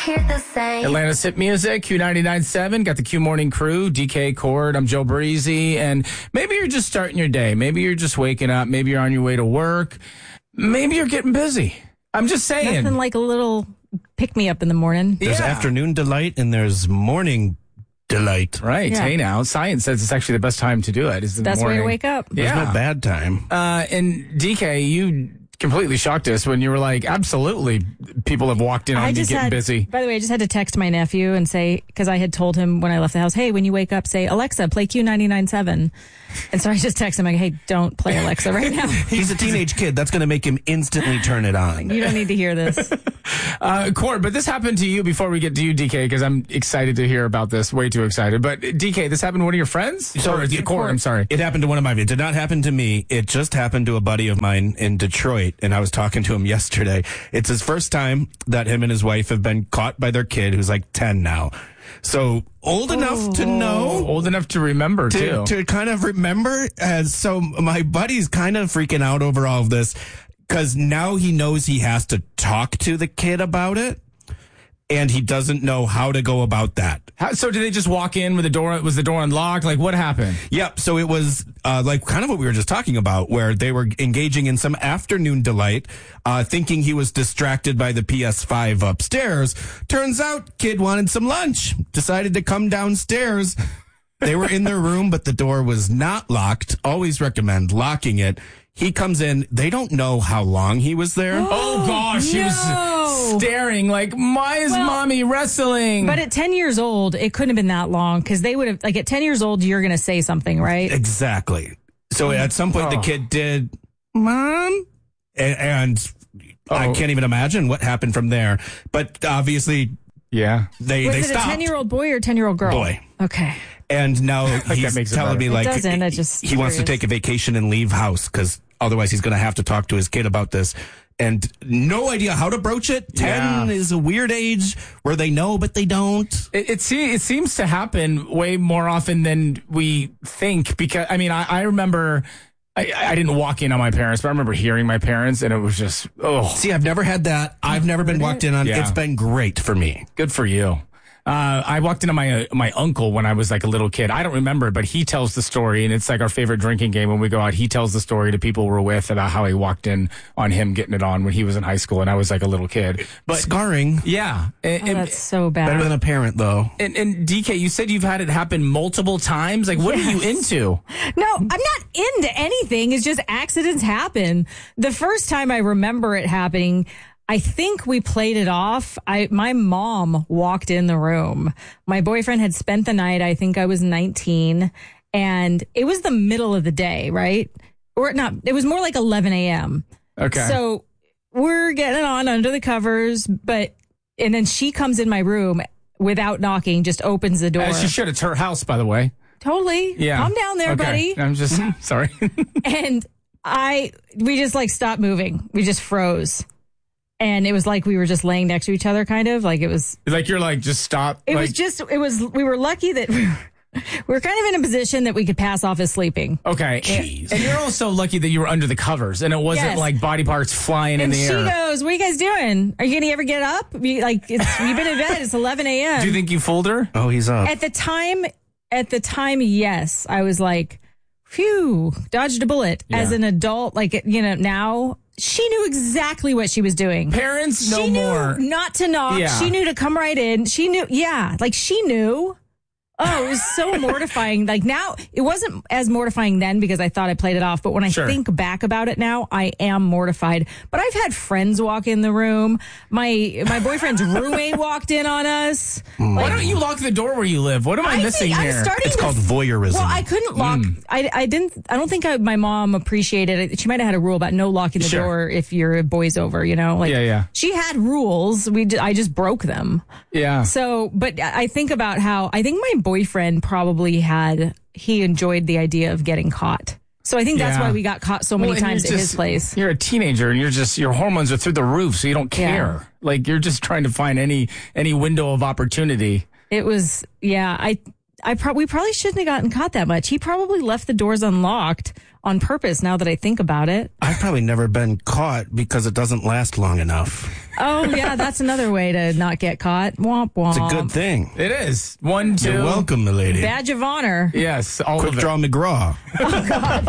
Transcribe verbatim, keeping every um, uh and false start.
hear the same. Atlanta's hit music, Q ninety-nine point seven. Got the Q Morning Crew, D K Cord. I'm Joe Breezy. And maybe you're just starting your day. Maybe you're just waking up. Maybe you're on your way to work. Maybe you're getting busy. I'm just saying. Nothing like a little pick-me-up in the morning. There's Yeah. afternoon delight and there's morning delight. Right. Yeah. Hey, now, science says it's actually the best time to do it. Is in the Best way morning. to wake up. There's Yeah. no bad time. Uh, and D K, you completely shocked us when you were like, absolutely, people have walked in on I me just getting had, busy. By the way, I just had to text my nephew and say, because I had told him when I left the house, hey, when you wake up, say, Alexa, play Q ninety-nine point seven. And so I just texted him, like, hey, don't play Alexa right now. He's a teenage kid. That's going to make him instantly turn it on. You don't need to hear this. Uh, Cord, but this happened to you before we get to you, D K, because I'm excited to hear about this. Way too excited. But D K, this happened to one of your friends? So, or, yeah, Cord, I'm sorry. It happened to one of my. It did not happen to me. It just happened to a buddy of mine in Detroit, and I was talking to him yesterday. It's his first time that him and his wife have been caught by their kid, who's like ten now. So old enough to know. Old enough to remember, To, too. to kind of remember. As so my buddy's kind of freaking out over all of this because now he knows he has to talk to the kid about it, and he doesn't know how to go about that. How, so did they just walk in with the door? Was the door unlocked? Like, what happened? Yep. So it was uh, like kind of what we were just talking about, where they were engaging in some afternoon delight, uh, thinking he was distracted by the P S five upstairs. Turns out, kid wanted some lunch. Decided to come downstairs. They were in their room, but the door was not locked. Always recommend locking it. He comes in. They don't know how long he was there. Oh, gosh. She no. was staring like, why is Well, mommy wrestling? But at ten years old, it couldn't have been that long because they would have, like, at ten years old, you're going to say something, right? Exactly. So at some point, the Oh. kid did, Mom? And, and I Oh. can't even imagine what happened from there. But obviously, yeah. they, Was they it stopped. a ten-year-old boy or a ten-year-old girl? Boy. Okay. And now that he's makes it telling better. me It like doesn't, I just he wants to curious. take a vacation and leave house because otherwise he's going to have to talk to his kid about this. And no idea how to broach it. Ten Yeah. is a weird age where they know but they don't. It, it, se- it seems to happen way more often than we think because, I mean, I, I remember, I, I didn't walk in on my parents, but I remember hearing my parents and it was just, oh, See, I've never had that. I've never been walked in on. Yeah. It's been great for me. good for you. Uh, I walked into my uh, my uncle when I was like a little kid. I don't remember it, but he tells the story, and it's like our favorite drinking game when we go out. He tells the story to people we're with about how he walked in on him getting it on when he was in high school, and I was like a little kid. But Scarring. yeah, and, Oh, and, that's so bad. Better than a parent, though. and, and D K, you said you've had it happen multiple times. Like, what are you Yes. into? No, I'm not into anything. It's just accidents happen. The first time I remember it happening, I think we played it off. I my mom walked in the room. My boyfriend had spent the night. I think I was nineteen, and it was the middle of the day, right? Or not. It was more like eleven a.m. Okay. So we're getting on under the covers, but and then she comes in my room without knocking, just opens the door. As she should. It's her house, by the way. Totally. Yeah. Calm down there, Okay. buddy. I'm just sorry. And I, we just like stopped moving. We just froze. And it was like we were just laying next to each other, kind of like it was, Like you're like, just stop. it like, was just, it was, we were lucky that we were, we were kind of in a position that we could pass off as sleeping. Okay. And, and you're also lucky that you were under the covers and it wasn't Yes. like body parts flying in And the she air. goes, what are you guys doing? Are you going to ever get up? You, like, it's, you've been in bed. It's eleven a.m. Do you think you fooled her? Oh, he's up. At the time, at the time, yes. I was like, phew, dodged a bullet. Yeah. As an adult, like, you know, now she knew exactly what she was doing. Parents, no she knew more. not to knock. Yeah. She knew to come right in. She knew, yeah, like she knew. Oh, it was so mortifying. Like now, it wasn't as mortifying then because I thought I played it off. But when I Sure. think back about it now, I am mortified. But I've had friends walk in the room. My my boyfriend's roommate walked in on us. Why don't you lock the door where you live? What am I, I missing think here? I'm starting It's to- called voyeurism. Well, I couldn't lock. Mm. I, I didn't. I don't think I, my mom appreciated it. She might have had a rule about no locking the Sure. door if your boy's over. You know, like Yeah, yeah. She had rules. We. d- I just broke them. Yeah. So, but I think about how I think my boyfriend probably had. He enjoyed the idea of getting caught. So I think that's Yeah. why we got caught so many Well, and times you're at just- his place. You're a teenager and you're just your hormones are through the roof, so you don't Yeah. care. Like you're just trying to find any any window of opportunity. It was. Yeah. I. I pro- we probably shouldn't have gotten caught that much. He probably left the doors unlocked on purpose. Now that I think about it. I've probably never been caught because it doesn't last long enough. Oh yeah, that's another way to not get caught. Womp womp. It's a good thing. It is. One, two. You're welcome, milady. Badge of honor. Yes, all Quick of it. Draw McGraw. Oh God.